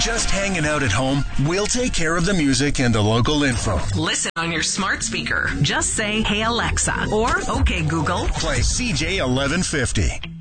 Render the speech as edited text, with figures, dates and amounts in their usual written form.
Just hanging out at home? We'll take care of the music and the local info. Listen on your smart speaker. Just say, "Hey Alexa," or "Okay Google." Play CJ 1150.